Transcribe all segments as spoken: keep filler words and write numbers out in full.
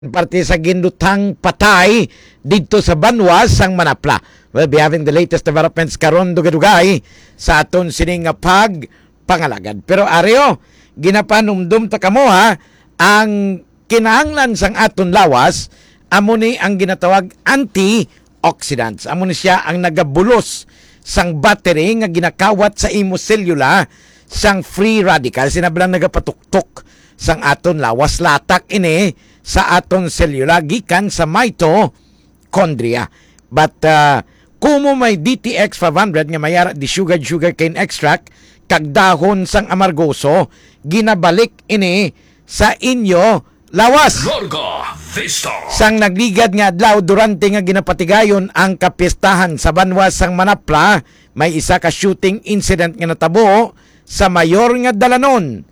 parte sa gindutang patay dito sa Banwas sang Manapla. We'll be having the latest developments karon dugay-dugay sa aton sining nga pag pangalagad. Pero areo, ginapanumdum ta kamo ha, ang kinahanglan sang aton lawas amo ni ang ginatawag antioxidants. Amo ni siya ang nagabulos sang battery nga ginakawat sa imo selula sang free radical. Sinablang nagapatuktok sang aton lawas latak ini sa aton selula gikan sa mitochondria. But uh, kumo may D T X five hundred nga mayara di sugar sugar cane extract kag dahon sang amargoso, ginabalik ini sa inyo lawas. Larga Vista. Sang nagligad nga adlaw durante nga ginapatigayon ang kapistahan sa Banwas sang Manapla, may isa ka shooting incident nga natabo sa mayor nga dalanon.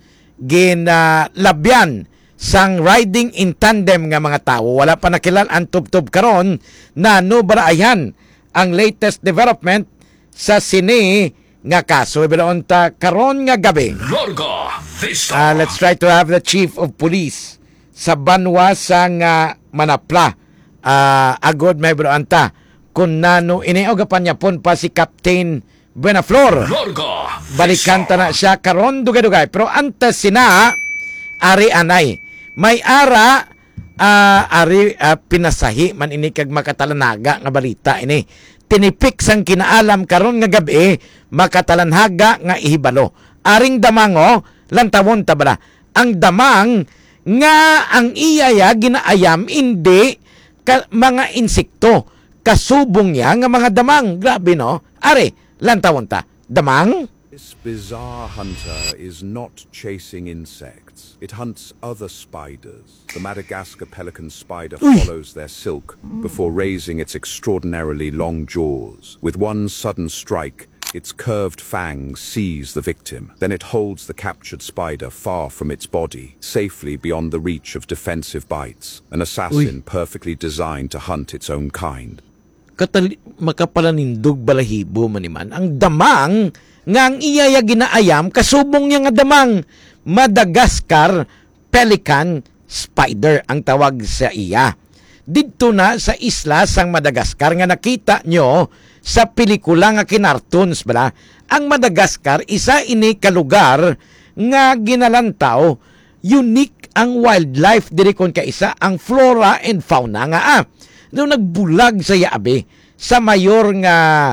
Ginalabyan sang riding in tandem nga mga tao. Wala pa nakilal ang tub-tub karon na nubaraayan ang latest development sa sini nga kaso. Ibilaon ta karon nga gabi. Larga Vista. Uh, let's try to have the chief of police sa Banwas sang uh, Manapla. Uh, agod may bilaon ta kung nano iniugapan niya pon pa si Captain Buenaflor. Larga Balikan ta na siya karon dugay-dugay. Pero antes sina ari anay may ara uh, ari uh, pinasahi man ini kag makatalanaga nga balita ini. Tinipik sang kinaalam karon nga gabi makatalanhaga nga ihibalo. Aring damango lantawon ta bala. Ang damang nga ang iyaya ginaayam hindi ka, mga insekto. Kasubong niya nga mga damang. Grabe no. Ari lantawon ta. Damang? This bizarre hunter is not chasing insects. It hunts other spiders. The Madagascar pelican spider follows their silk before raising its extraordinarily long jaws. With one sudden strike, its curved fangs seize the victim. Then it holds the captured spider far from its body, safely beyond the reach of defensive bites. An assassin perfectly designed to hunt its own kind. Katali, makapalanindog balahibo maniman ang damang nga ang iyaya ginaayam kasubong niya nga damang Madagascar pelican spider ang tawag sa iya. Dito na sa isla sang Madagascar nga nakita nyo sa pelikula nga kinartoons bala. Ang Madagascar isa ini ka lugar nga ginalantaw, unique ang wildlife diri kon kaisa ang flora and fauna nga ah. Nung nagbulag sa yaabi sa mayor nga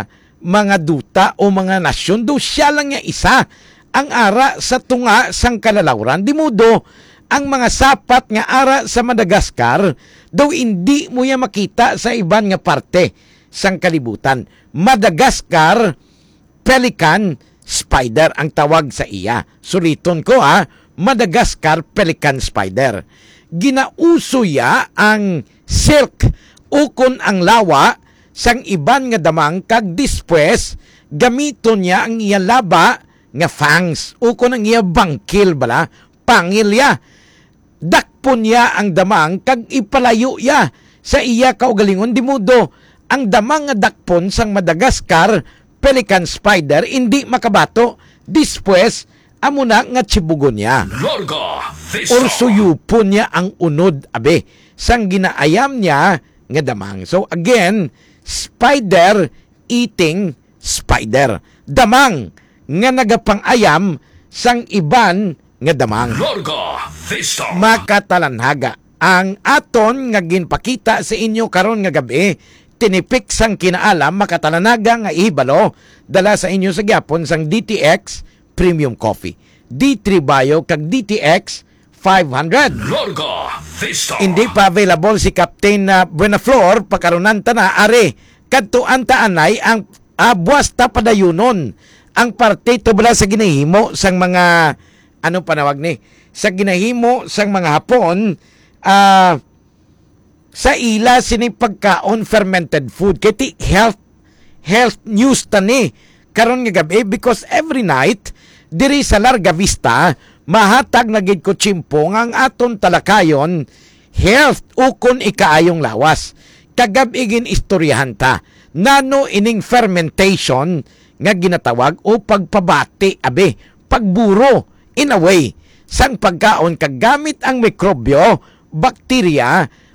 mga duta o mga nasyon, do siya lang nga isa ang ara sa tunga sang kalalawran. Di mudo ang mga sapat nga ara sa Madagascar daw hindi mo ya makita sa iban nga parte sang kalibutan. Madagascar pelican spider ang tawag sa iya. Suliton ko ha, Madagascar pelican spider. Ginauso ya ang silk ukon ang lawa sang iban nga damang kag dispwes gamiton niya ang iya laba nga fangs ukon ang iya bangkil bala pangilya. Dakpon niya ang damang kag ipalayo ya sa iya kaugalingon. Di mudo ang damang nga dakpon sang Madagascar pelican spider hindi makabato dispwes amo na nga chibugon niya. Larga Vista. Or suyupon niya ang unod abe sang ginaayam niya nga damang. So again, spider eating spider. Damang nga nagapangayam sang iban nga damang. Larga Vista. Makatalanhaga. Ang aton nga ginpakita sa inyo karon nga gabi, tinipik sang kinaalam makatalanhaga nga ihibalo dala sa inyo sa gyapon sang D T X Premium Coffee. D three Bio kag D T X five hundred. Larga Vista. Hindi pa available si Captain uh, Buenaflor pakarunan ta na are kadtuan ta anay ang uh, buwas ta padayunon ang parte to bala sa ginahimo sang mga ano panawag ni sa ginahimo sang mga Hapon uh, sa ila sini pagkaon fermented food kiti health health news tani karon nga gabi because every night diri sa Larga Vista mahatag na gid ko chimpong ang aton talakayon health ukon ikaayong lawas. Kagabi gin istoryahan ta nano ining fermentation nga ginatawag o pagpabati abe pagburo in a way sang pagkaon kagamit ang mikrobyo bacteria